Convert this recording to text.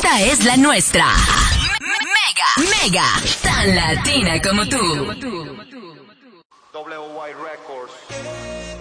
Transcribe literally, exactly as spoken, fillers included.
Esta es la nuestra. Mega, mega, tan latina como tú. W Y Records.